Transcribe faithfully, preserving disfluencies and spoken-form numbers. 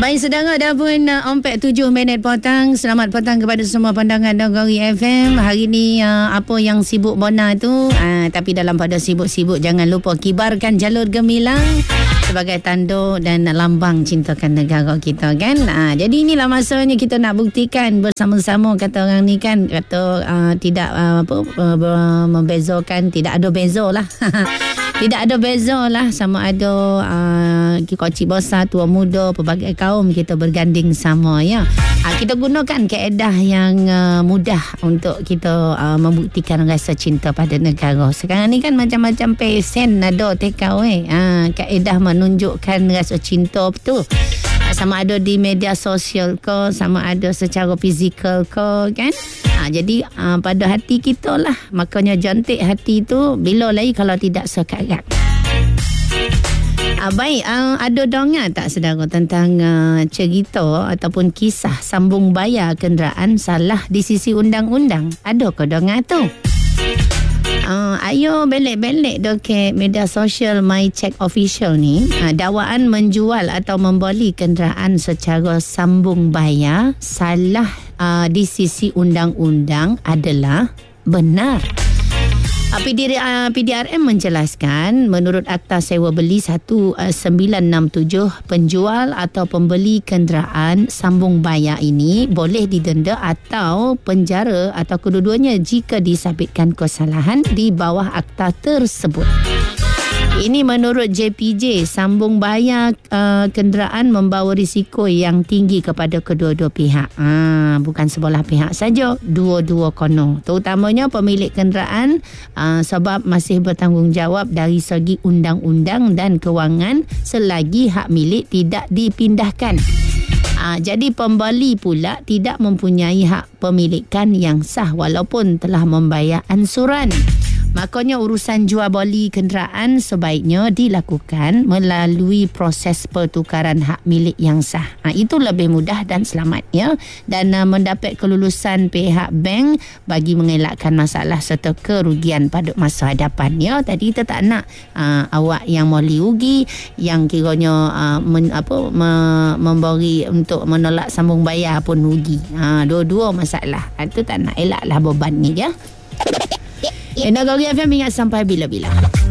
Baik saudara, dah pun uh, empat tujuh minit petang. Selamat petang kepada semua pandangan Nagari F M. Hari ni uh, apa yang sibuk Bona tu, uh, tapi dalam pada sibuk-sibuk jangan lupa kibarkan jalur gemilang sebagai tanduk dan lambang cintakan negara kita kan. Uh, jadi inilah masanya kita nak buktikan bersama-sama, kata orang ni kan, kata uh, tidak uh, apa uh, membezakan, tidak ada beza lah. Tidak ada beza lah, sama ada uh, kecil besar, tua muda, pelbagai kaum kita berganding sama ya. Uh, kita gunakan kaedah yang uh, mudah untuk kita uh, membuktikan rasa cinta pada negara. Sekarang ni kan macam-macam pesen ada take away. Uh, kaedah menunjukkan rasa cinta betul. Sama ada di media sosial ke, sama ada secara fizikal ke kan. Ha, jadi ha, pada hati kita lah. Makanya cantik hati tu bila lagi kalau tidak sekarat. Ha, baik, ha, ada dengar tak saudara tentang uh, cerita ataupun kisah sambung bayar kenderaan salah di sisi undang-undang? Ada ke dengar tu? Uh, ayo belik-belik dekat media sosial My Check Official ni, uh, dakwaan menjual atau membeli kenderaan secara sambung bayar salah uh, di sisi undang-undang adalah benar. Uh, P D, uh, P D R M menjelaskan menurut Akta Sewa Beli seribu sembilan ratus enam puluh tujuh, penjual atau pembeli kenderaan sambung bayar ini boleh didenda atau penjara atau kedua-duanya jika disabitkan kesalahan di bawah akta tersebut. Ini menurut J P J, sambung bayar uh, kenderaan membawa risiko yang tinggi kepada kedua-dua pihak. Ha, bukan sebelah pihak saja, dua-dua kono. Terutamanya pemilik kenderaan uh, sebab masih bertanggungjawab dari segi undang-undang dan kewangan selagi hak milik tidak dipindahkan. Ha, jadi pembeli pula tidak mempunyai hak pemilikan yang sah walaupun telah membayar ansuran. Makanya urusan jual beli kenderaan sebaiknya dilakukan melalui proses pertukaran hak milik yang sah. Ha, itu lebih mudah dan selamat ya. Dan uh, mendapat kelulusan pihak bank bagi mengelakkan masalah serta kerugian pada masa hadapan ya. Tadi kita tak nak uh, awak yang moli rugi, yang kiranya uh, men, apa me, memberi untuk menolak sambung bayar pun rugi. Ha, dua-dua masalah. Itu tak nak, elaklah beban ni ya. Nagari F M ingat sampai bila-bila.